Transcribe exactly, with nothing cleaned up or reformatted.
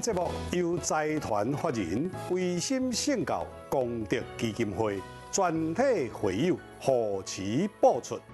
节目由财团法人维新圣教功德基金会全体会友贺持播出。